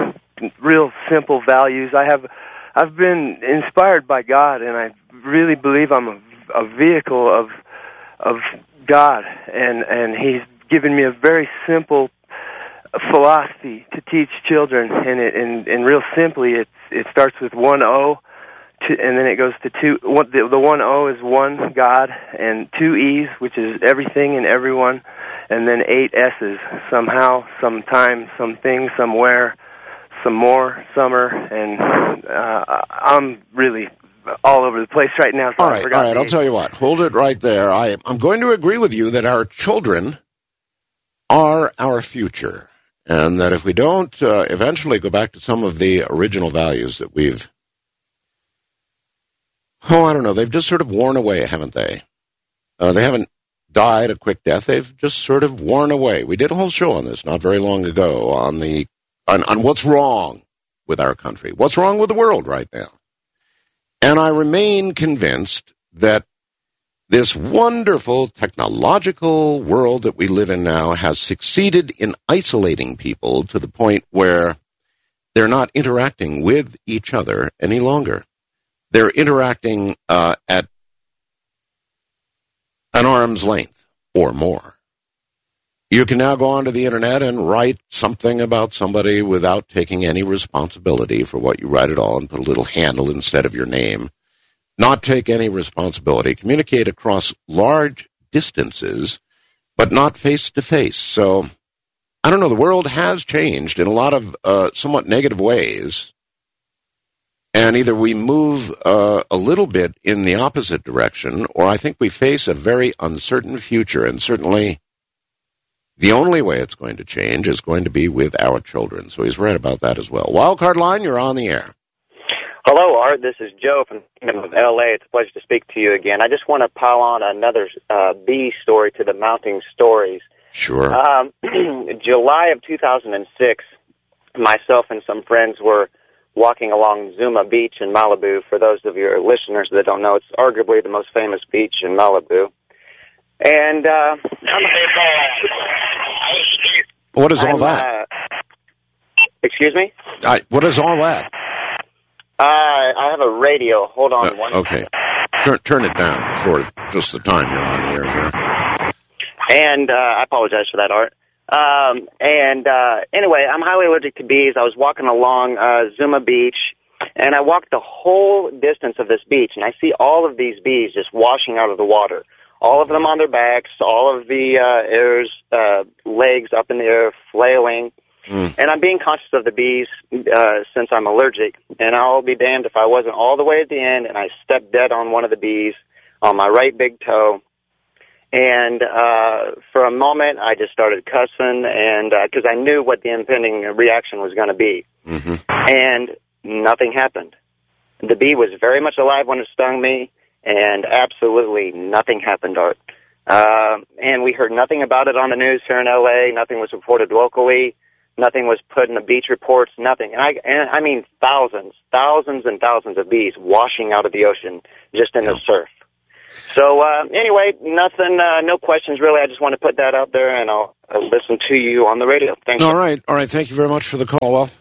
[SPEAKER 10] real simple values. I have, I've been inspired by God, and I really believe I'm a, a vehicle of of God, and and He's given me a very simple philosophy to teach children, and it and, and real simply, it's it starts with one O. To, and then it goes to two. One, the, the one O is one, God, and two E's, which is everything and everyone, and then eight S's, somehow, sometime, something, somewhere, some more, summer, and uh, I'm really all over the place right now. So
[SPEAKER 5] all
[SPEAKER 10] I
[SPEAKER 5] right,
[SPEAKER 10] forgot
[SPEAKER 5] all right, I'll tell you what. Hold it right there. I, I'm going to agree with you that our children are our future, and that if we don't uh, eventually go back to some of the original values that we've Oh, I don't know. They've just sort of worn away, haven't they? Uh, they haven't died a quick death. They've just sort of worn away. We did a whole show on this not very long ago on the on, on what's wrong with our country, what's wrong with the world right now. And I remain convinced that this wonderful technological world that we live in now has succeeded in isolating people to the point where they're not interacting with each other any longer. They're interacting uh, at an arm's length or more. You can now go onto the internet and write something about somebody without taking any responsibility for what you write at all, and put a little handle instead of your name. Not take any responsibility. Communicate across large distances, but not face-to-face. So, I don't know, the world has changed in a lot of uh, somewhat negative ways. And either we move uh, a little bit in the opposite direction, or I think we face a very uncertain future. And certainly the only way it's going to change is going to be with our children. So he's right about that as well. Wildcard Line, you're on the air.
[SPEAKER 11] Hello, Art. This is Joe from L A. It's a pleasure to speak to you again. I just want to pile on another uh, B story to the mounting stories.
[SPEAKER 5] Sure.
[SPEAKER 11] Um, July of two thousand six, myself and some friends were walking along Zuma Beach in Malibu. For those of your listeners that don't know, it's arguably the most famous beach in Malibu. And uh,
[SPEAKER 5] what is all
[SPEAKER 11] I'm,
[SPEAKER 5] that?
[SPEAKER 11] Uh, excuse me?
[SPEAKER 5] I, what is all that?
[SPEAKER 11] Uh, I have a radio. Hold on
[SPEAKER 5] Uh,
[SPEAKER 11] one
[SPEAKER 5] okay. Turn, turn it down for just the time you're on the air here.
[SPEAKER 11] And uh, I apologize for that, Art. Um, and uh, anyway, I'm highly allergic to bees. I was walking along uh, Zuma Beach, and I walked the whole distance of this beach, and I see all of these bees just washing out of the water. All of them on their backs, all of the uh, airs, uh, legs up in the air, flailing. Mm. And I'm being conscious of the bees uh, since I'm allergic. And I'll be damned if I wasn't all the way at the end, and I stepped dead on one of the bees on my right big toe. And uh, for a moment, I just started cussing, and because uh, I knew what the impending reaction was going to be. Mm-hmm. And nothing happened. The bee was very much alive when it stung me, and absolutely nothing happened, Art. Uh, and we heard nothing about it on the news here in L A. Nothing was reported locally. Nothing was put in the beach reports. Nothing. And I, and I mean thousands, thousands and thousands of bees washing out of the ocean just in the surf. So uh, anyway, nothing, uh, no questions really. I just want to put that out there, and I'll, I'll listen to you on the radio. Thank you.
[SPEAKER 5] All right, all right. Thank you very much for the call. Well,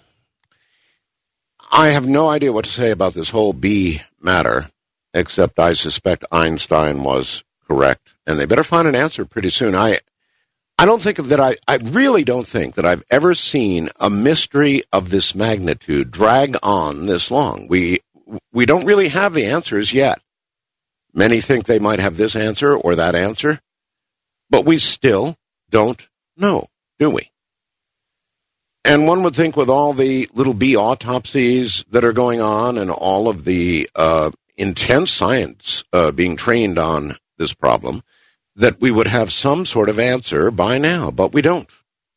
[SPEAKER 5] I have no idea what to say about this whole bee matter, except I suspect Einstein was correct, and they better find an answer pretty soon. I, I don't think that I, I really don't think that I've ever seen a mystery of this magnitude drag on this long. We, we don't really have the answers yet. Many think they might have this answer or that answer, but we still don't know, do we? And one would think with all the little bee autopsies that are going on and all of the uh, intense science uh, being trained on this problem, that we would have some sort of answer by now, but we don't.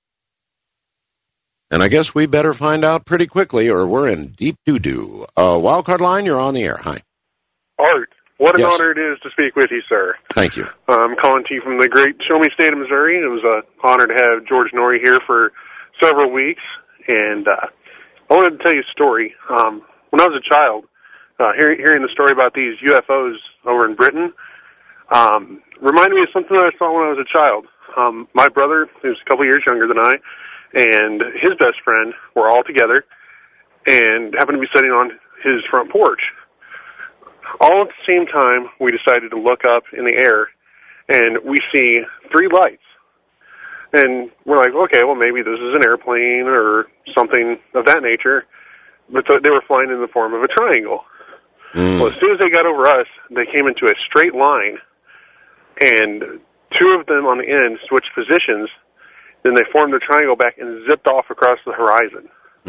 [SPEAKER 5] And I guess we better find out pretty quickly or we're in deep doo-doo. Uh, Wildcard Line, you're on the air. Hi.
[SPEAKER 12] Art. What an
[SPEAKER 5] Yes.
[SPEAKER 12] honor it is to speak with you, sir.
[SPEAKER 5] Thank you.
[SPEAKER 12] I'm calling to you from the great Show Me State of Missouri. It was an honor to have George Norrie here for several weeks, and uh, I wanted to tell you a story. Um, when I was a child, uh, hearing, hearing the story about these U F Os over in Britain um, reminded me of something that I saw when I was a child. Um, my brother, who's a couple years younger than I, and his best friend were all together and happened to be sitting on his front porch. All at the same time, we decided to look up in the air, and we see three lights. And we're like, okay, well, maybe this is an airplane or something of that nature. But th- they were flying in the form of a triangle.
[SPEAKER 5] Mm.
[SPEAKER 12] Well, as soon as they got over us, they came into a straight line, and two of them on the end switched positions. Then they formed a triangle back and zipped off across the horizon.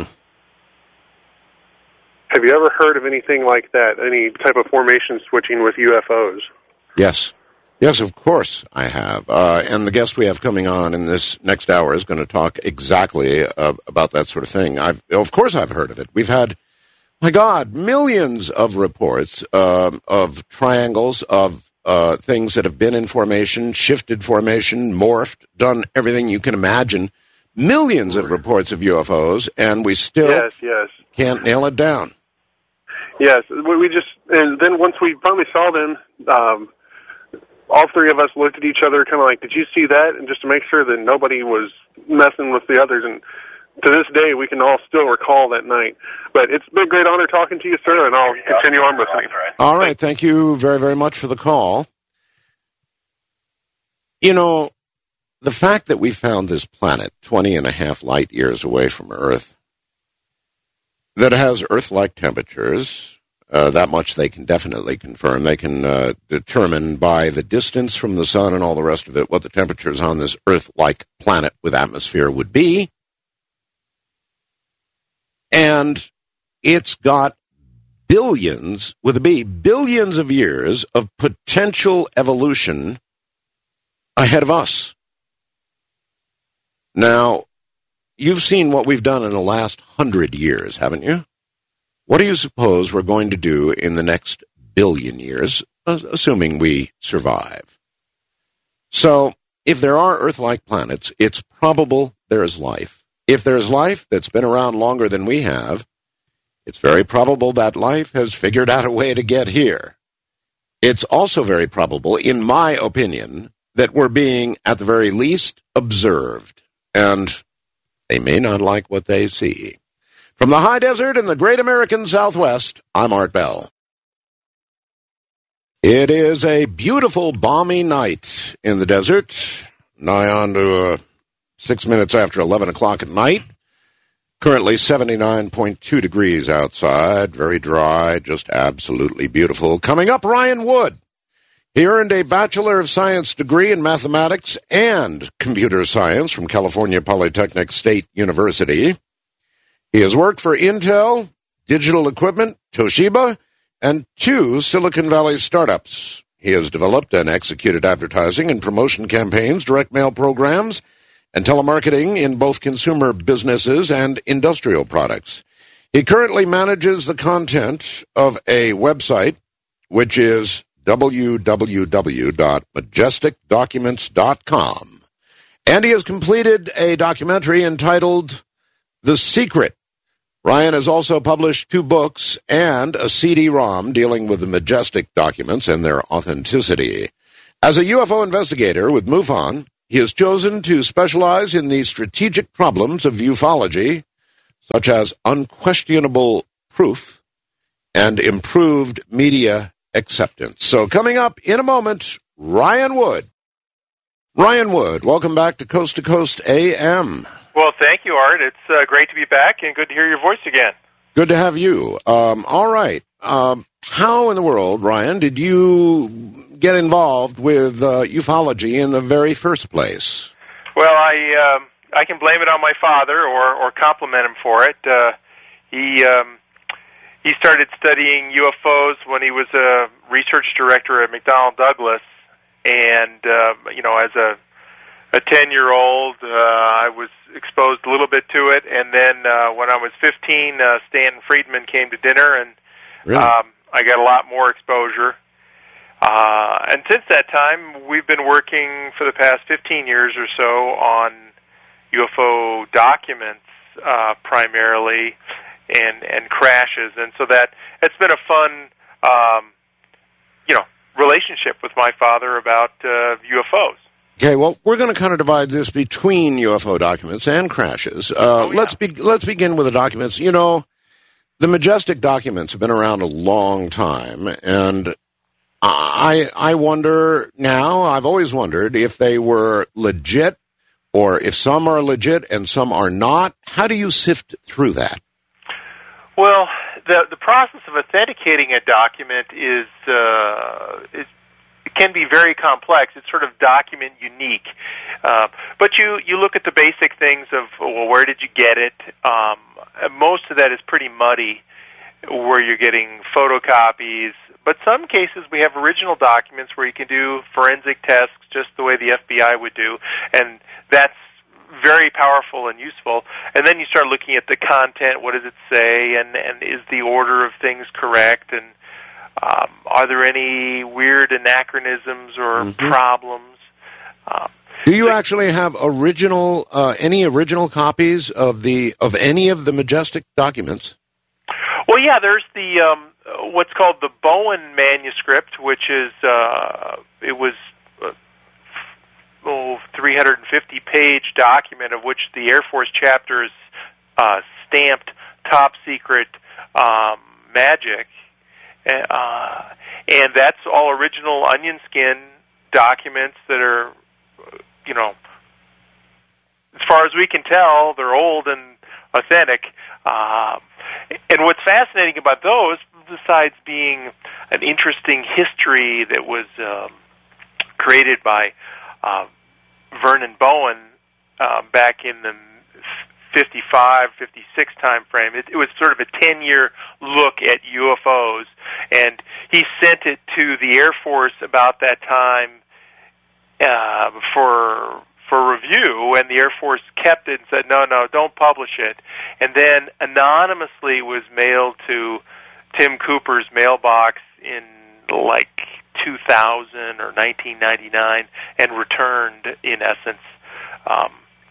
[SPEAKER 12] Have you ever heard of anything like that, any type of formation switching with U F Os?
[SPEAKER 5] Yes. Yes, of course I have. Uh, and the guest we have coming on in this next hour is going to talk exactly uh, about that sort of thing. I've, of course I've heard of it. We've had, my God, millions of reports um, of triangles, of uh, things that have been in formation, shifted formation, morphed, done everything you can imagine. Millions of reports of U F Os, and we still
[SPEAKER 12] yes, yes.
[SPEAKER 5] can't nail it down.
[SPEAKER 12] Yes, we just, and then once we finally saw them, um, all three of us looked at each other kind of like, did you see that? And just to make sure that nobody was messing with the others. And to this day, we can all still recall that night. But it's been a great honor talking to you, sir, and I'll continue on listening.
[SPEAKER 5] All right, thank you very, very much for the call. You know, the fact that we found this planet twenty and a half light years away from Earth that has Earth-like temperatures, uh, that much they can definitely confirm. They can uh, determine by the distance from the sun and all the rest of it what the temperatures on this Earth-like planet with atmosphere would be. And it's got billions, with a B, billions of years of potential evolution ahead of us. Now, you've seen what we've done in the last hundred years, haven't you? What do you suppose we're going to do in the next billion years, assuming we survive? So, if there are Earth-like planets, it's probable there is life. If there's life that's been around longer than we have, it's very probable that life has figured out a way to get here. It's also very probable, in my opinion, that we're being, at the very least, observed. And they may not like what they see. From the high desert in the great American Southwest, I'm Art Bell. It is a beautiful, balmy night in the desert, nigh on to uh, six minutes after eleven o'clock at night. Currently seventy-nine point two degrees outside, very dry, just absolutely beautiful. Coming up, Ryan Wood. He earned a Bachelor of Science degree in mathematics and computer science from California Polytechnic State University. He has worked for Intel, Digital Equipment, Toshiba, and two Silicon Valley startups. He has developed and executed advertising and promotion campaigns, direct mail programs, and telemarketing in both consumer businesses and industrial products. He currently manages the content of a website, which is w w w dot majestic documents dot com. And he has completed a documentary entitled The Secret. Ryan has also published two books and a C D ROM dealing with the Majestic documents and their authenticity. As a U F O investigator with MUFON, he has chosen to specialize in the strategic problems of ufology, such as unquestionable proof and improved media acceptance. So coming up in a moment, Ryan Wood. Ryan Wood, welcome back to Coast to Coast A M.
[SPEAKER 13] Well, thank you, Art. It's uh, great to be back and good to hear your voice again.
[SPEAKER 5] Good to have you. Um, all right. Um, how in the world, Ryan, did you get involved with uh, ufology in the very first place?
[SPEAKER 13] Well, I um, I can blame it on my father or, or compliment him for it. Uh, he um, he started studying U F Os when he was a research director at McDonnell Douglas, and uh, you know, as a a ten-year-old, uh, I was exposed a little bit to it, and then uh, when I was fifteen, uh, Stanton Friedman came to dinner, and
[SPEAKER 5] really?
[SPEAKER 13] um, I got a lot more exposure. Uh, and since that time, we've been working for the past fifteen years or so on U F O documents uh, primarily, and and crashes, and so that it's been a fun, um, you know, relationship with my father about uh, U F Os.
[SPEAKER 5] Okay, well, we're going to kind of divide this between U F O documents and crashes. Uh,
[SPEAKER 13] oh, yeah.
[SPEAKER 5] Let's be let's begin with the documents. You know, the Majestic documents have been around a long time, and I I wonder now. I've always wondered if they were legit, or if some are legit and some are not. How do you sift through that?
[SPEAKER 13] Well, the the process of authenticating a document is uh, is. can be very complex. It's sort of document unique. Uh, but you, you look at the basic things of, well, where did you get it? Um, most of that is pretty muddy, where you're getting photocopies. But some cases we have original documents where you can do forensic tests just the way the F B I would do, and that's very powerful and useful. And then you start looking at the content, what does it say, and, and is the order of things correct, and Um, are there any weird anachronisms or mm-hmm. problems? Um,
[SPEAKER 5] Do you actually have original, uh, any original copies of the of any of the Majestic documents?
[SPEAKER 13] Well, yeah. There's the um, what's called the Bowen manuscript, which is uh, it was a oh, three hundred fifty page document of which the Air Force chapter is uh, stamped top secret um, magic. Uh, and that's all original onion skin documents that are, you know, as far as we can tell, they're old and authentic. Uh, and what's fascinating about those, besides being an interesting history that was um, created by uh, Vernon Bowen uh, back in the fifty-five, fifty-six time frame. It, it was sort of a ten-year look at U F Os, and he sent it to the Air Force about that time uh, for for review, and the Air Force kept it and said, no, no, don't publish it. And then anonymously was mailed to Tim Cooper's mailbox in like two thousand or nineteen ninety-nine and returned, in essence. Um,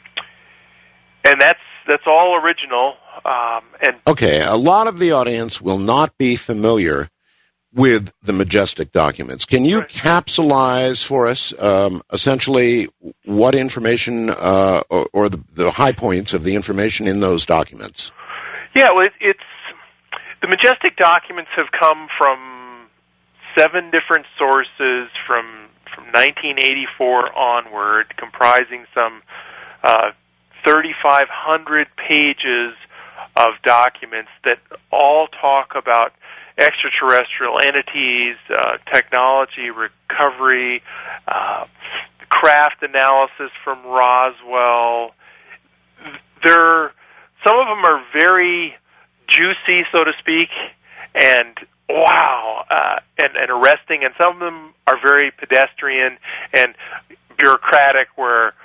[SPEAKER 13] and that's That's all original. Um, and
[SPEAKER 5] okay, a lot of the audience will not be familiar with the Majestic documents. Can you right. capsulize for us um, essentially what information uh, or, or the, the high points of the information in those documents?
[SPEAKER 13] Yeah, well, it, it's the Majestic documents have come from seven different sources from from nineteen eighty-four onward, comprising some Uh, thirty-five hundred pages of documents that all talk about extraterrestrial entities, uh, technology recovery, uh, craft analysis from Roswell. They're, some of them are very juicy, so to speak, and wow, uh, and, and arresting, and some of them are very pedestrian and bureaucratic, where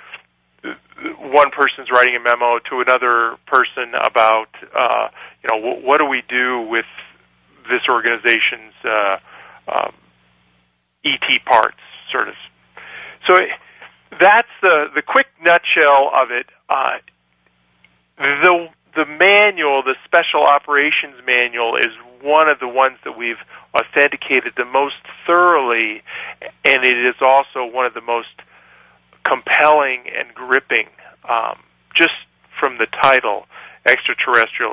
[SPEAKER 13] one person's writing a memo to another person about, uh, you know, w- what do we do with this organization's uh, um, E T parts, sort of. So it, that's the the quick nutshell of it. Uh, the the manual, the Special Operations Manual, is one of the ones that we've authenticated the most thoroughly, and it is also one of the most compelling and gripping, um, just from the title, Extraterrestrial